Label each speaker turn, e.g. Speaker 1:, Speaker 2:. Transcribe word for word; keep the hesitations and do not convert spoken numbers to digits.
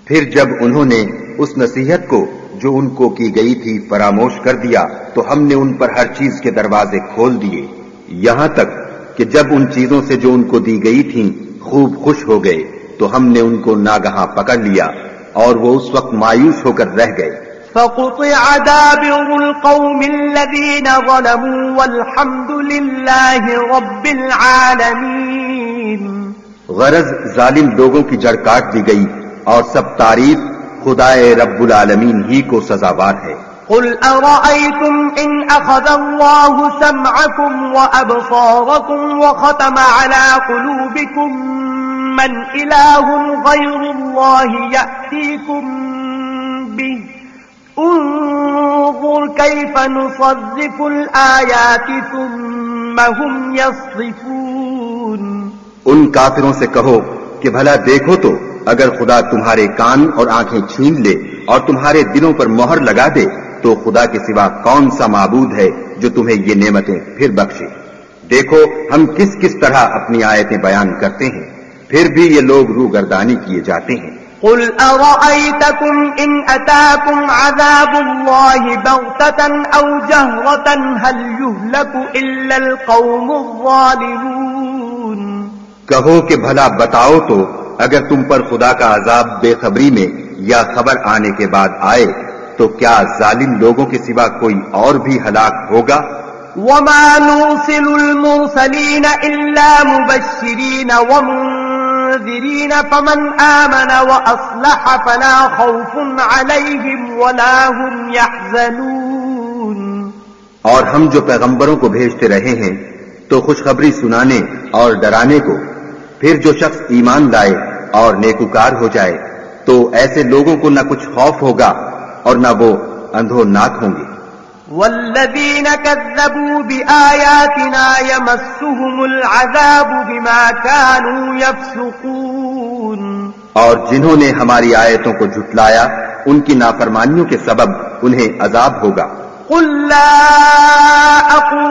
Speaker 1: پھر جب انہوں نے اس نصیحت کو جو ان کو کی گئی تھی فراموش کر دیا تو ہم نے ان پر ہر چیز کے دروازے کھول دیے، یہاں تک کہ جب ان چیزوں سے جو ان کو دی گئی تھیں خوب خوش ہو گئے تو ہم نے ان کو ناگہاں پکڑ لیا اور وہ اس وقت مایوس ہو کر رہ گئے۔
Speaker 2: فقطع دابر القوم الذين ظلموا والحمد لله رب العالمين۔
Speaker 1: غرض ظالم لوگوں کی جڑ کاٹ دی گئی اور سب تعریف خدائے رب العالمین ہی کو سزاوار ہے۔
Speaker 2: قل أرأيتم إن أخذ الله سمعكم وأبصاركم وختم على قلوبكم من إله غير الله يأتيكم به انظر كيف نصرف الآيات ثم هم يصرفون۔
Speaker 1: ان کافروں سے کہو کہ بھلا دیکھو تو اگر خدا تمہارے کان اور آنکھیں چھین لے اور تمہارے دلوں پر مہر لگا دے تو خدا کے سوا کون سا معبود ہے جو تمہیں یہ نعمتیں پھر بخشے۔ دیکھو ہم کس کس طرح اپنی آیتیں بیان کرتے ہیں، پھر بھی یہ لوگ روگردانی کیے جاتے ہیں۔
Speaker 2: قل أرأيتكم إن أتاكم عذاب الله بغتة أو جهرة هل يهلك إلا القوم الظالمون۔
Speaker 1: کہو کہ بھلا بتاؤ تو اگر تم پر خدا کا عذاب بے خبری میں یا خبر آنے کے بعد آئے تو کیا ظالم لوگوں کے سوا کوئی اور بھی ہلاک ہوگا؟
Speaker 2: وما نرسل المرسلين إلا مبشرين ومنذرين فمن آمن وأصلح فلا خوف عليهم ولا هم يحزنون۔
Speaker 1: اور ہم جو پیغمبروں کو بھیجتے رہے ہیں تو خوشخبری سنانے اور ڈرانے کو، پھر جو شخص ایمان لائے اور نیکوکار ہو جائے تو ایسے لوگوں کو نہ کچھ خوف ہوگا اور نہ وہ اندھوناک ہوں گے۔
Speaker 2: والذین کذبوا بآیاتنا یمسهم العذاب بما كانوا یفسقون۔
Speaker 1: اور جنہوں نے ہماری آیتوں کو جھٹلایا ان کی نافرمانیوں کے سبب انہیں عذاب ہوگا۔
Speaker 2: قل لا اقول